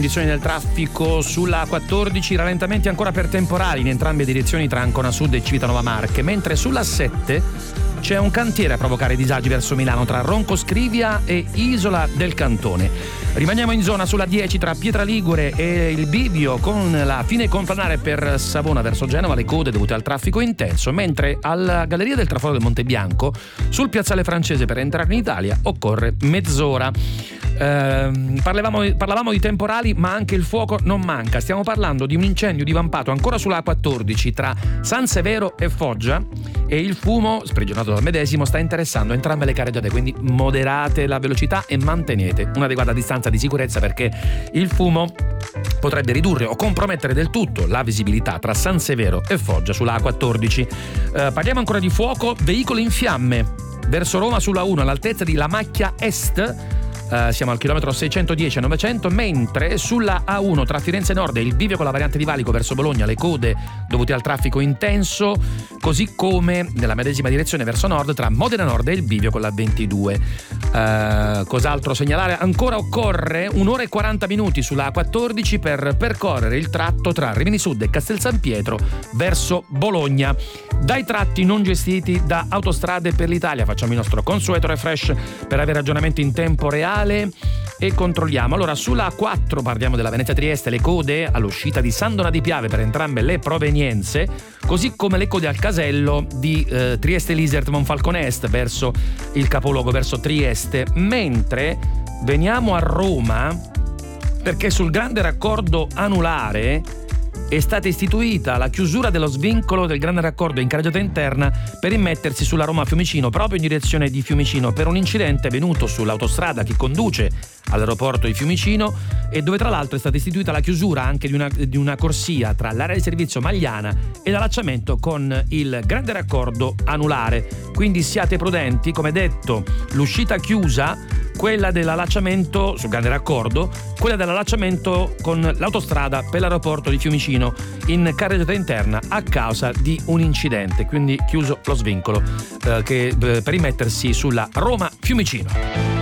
Condizioni del traffico sulla 14, rallentamenti ancora per temporali in entrambe le direzioni tra Ancona Sud e Civitanova Marche, mentre sulla 7 c'è un cantiere a provocare disagi verso Milano tra Ronco Scrivia e Isola del Cantone. Rimaniamo in zona sulla 10 tra Pietra Ligure e il bivio, con la fine confanare per Savona verso Genova, le code dovute al traffico intenso, mentre alla Galleria del Traforo del Monte Bianco sul piazzale francese per entrare in Italia occorre mezz'ora. Parlavamo di temporali, ma anche il fuoco non manca. Stiamo parlando di un incendio divampato ancora sulla 14 tra San Severo e Foggia, e il fumo, sprigionato dal medesimo, sta interessando entrambe le carreggiate, quindi moderate la velocità e mantenete un'adeguata distanza di sicurezza, perché il fumo potrebbe ridurre o compromettere del tutto la visibilità tra San Severo e Foggia sulla A14. Parliamo ancora di fuoco, veicoli in fiamme verso Roma sulla 1 all'altezza di La Macchia Est. Siamo al chilometro 610 a 900, mentre sulla A1 tra Firenze Nord e il bivio con la variante di Valico verso Bologna, le code dovute al traffico intenso, così come nella medesima direzione verso nord tra Modena Nord e il bivio con la 22. Cos'altro segnalare? Ancora occorre 1 ora e 40 minuti sulla A14 per percorrere il tratto tra Rimini Sud e Castel San Pietro verso Bologna. Dai tratti non gestiti da Autostrade per l'Italia facciamo il nostro consueto refresh per avere aggiornamenti in tempo reale e controlliamo. Allora, sulla A4 parliamo della Venezia-Trieste, le code all'uscita di San Donà di Piave per entrambe le provenienze, così come le code al casello di Trieste-Lisert-Monfalcone Est verso il capoluogo, verso Trieste, mentre veniamo a Roma perché sul grande raccordo anulare è stata istituita la chiusura dello svincolo del grande raccordo in carreggiata interna per immettersi sulla Roma-Fiumicino, proprio in direzione di Fiumicino, per un incidente avvenuto sull'autostrada che conduce all'aeroporto di Fiumicino, e dove tra l'altro è stata istituita la chiusura anche di una corsia tra l'area di servizio Magliana e l'allacciamento con il grande raccordo anulare. Quindi siate prudenti, come detto, l'uscita chiusa, quella dell'allacciamento sul grande raccordo, quella dell'allacciamento con l'autostrada per l'aeroporto di Fiumicino in carreggiata interna a causa di un incidente, quindi chiuso lo svincolo per immettersi sulla Roma-Fiumicino.